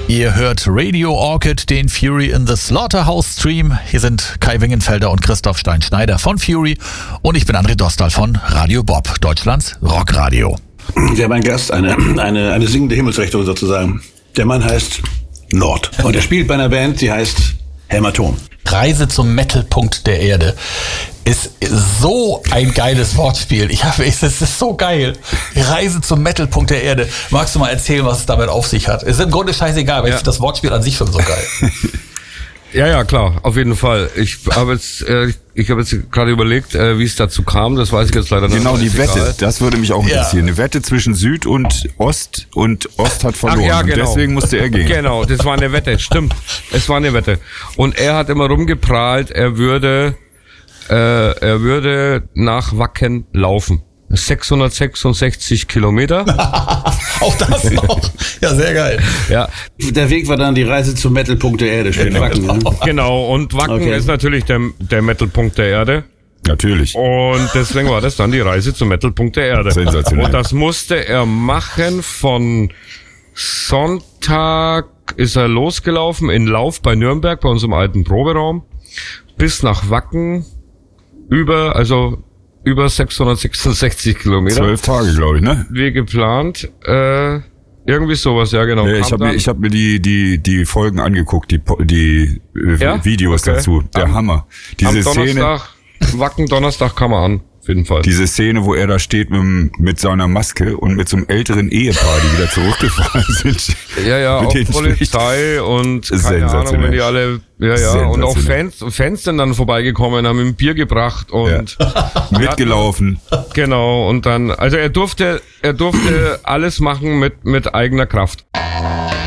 Ihr hört Radio Orchid, den Fury in the Slaughterhouse Stream. Hier sind Kai Wingenfelder und Christoph Stein-Schneider von Fury und ich bin André Dostal von Radio Bob, Deutschlands Rockradio. Wir haben einen Gast, eine singende Himmelsrichtung sozusagen. Der Mann heißt Nord und er spielt bei einer Band, die heißt Hämatom. Reise zum Metalpunkt der Erde ist so ein geiles Wortspiel. Es ist so geil. Reise zum Metalpunkt der Erde. Magst du mal erzählen, was es damit auf sich hat? Ist im Grunde scheißegal, weil ich finde das Wortspiel an sich schon so geil. Ja, klar, auf jeden Fall. Ich habe jetzt gerade überlegt, wie es dazu kam. Das weiß ich jetzt leider nicht. Genau, die Wette. Das würde mich auch interessieren. Eine Wette zwischen Süd und Ost hat verloren. Ach ja, genau. Und deswegen musste er gehen. Genau, das war eine Wette. Stimmt. Es war eine Wette. Und er hat immer rumgeprahlt, er würde nach Wacken laufen. 666 Kilometer. Auch das noch. Ja, sehr geil. Ja. Der Weg war dann die Reise zum Metalpunkt der Erde. Schön Wacken. Ne? Genau, und Wacken ist natürlich der Metalpunkt der Erde. Natürlich. Und deswegen war das dann die Reise zum Metalpunkt der Erde. Sensationell. Und das musste er machen von Sonntag ist er losgelaufen in Lauf bei Nürnberg, bei unserem alten Proberaum, bis nach Wacken über 666 Kilometer. 12 Tage, glaube ich, ne? Wie geplant. Irgendwie sowas, ja genau. Ja, ich hab mir die Folgen angeguckt, die Videos dazu. Der Hammer. Diese Szene. Wacken Donnerstag kam er an. Auf jeden Fall. Diese Szene, wo er da steht mit seiner Maske und mit so einem älteren Ehepaar, die wieder zurückgefahren sind. Ja, auch Polizei und keine Ahnung, wenn die alle, und auch Fans sind dann vorbeigekommen, haben ihm Bier gebracht und mitgelaufen. Genau, und dann, also er durfte alles machen mit eigener Kraft.